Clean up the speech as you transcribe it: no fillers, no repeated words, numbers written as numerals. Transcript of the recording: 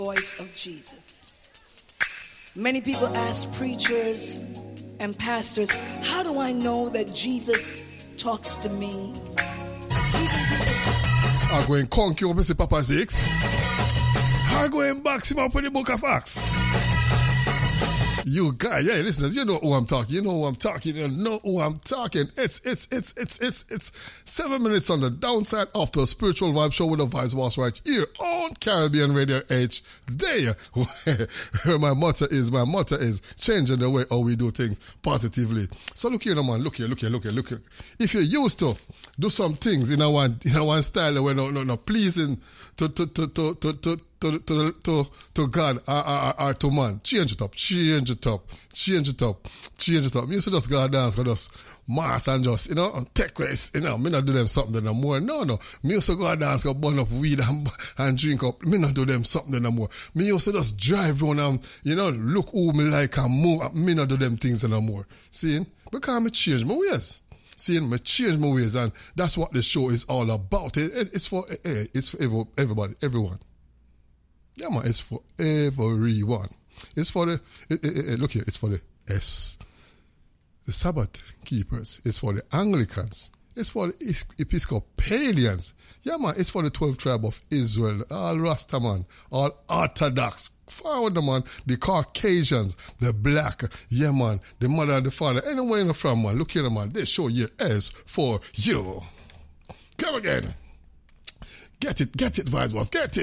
voice of Jesus. Many people ask preachers and pastors, how do I know that Jesus talks to me? I'm going conky over to Papa Six. I'm going box him up with the book of Acts. You guys, yeah, listeners, you know who I'm talking. You know who I'm talking. You know who I'm talking. It's 7 minutes on the downside of the Spiritual Vibe Show with the Vice Boss right here on Caribbean Radio H Day. Where my motto is changing the way how we do things positively. So look here, man. Look here. If you're used to do some things in a one style that we're not pleasing to God or to man, change it up. Me used to just go dance, go just mass and just, take ways, me not do them something no more. No. Me used to go dance, go burn up weed and drink up. Me not do them something no more. Me used to just drive around and, look who me like and move. Me not do them things no more. See? Because me change my ways. See, me change my ways, and that's what the show is all about. It's for everybody, everyone. Yeah, man, it's for everyone. It's for the, look here, it's for the Sabbath keepers. It's for the Anglicans. It's for the Episcopalians. Yeah, man, it's for the 12 tribe of Israel. All Rastaman, all Orthodox. Forward, man, the Caucasians, the black. Yeah, man, the mother and the father. Anywhere you're from, man, look here, man, this show here is for you. Come again. Get it, Vice Boss, get it.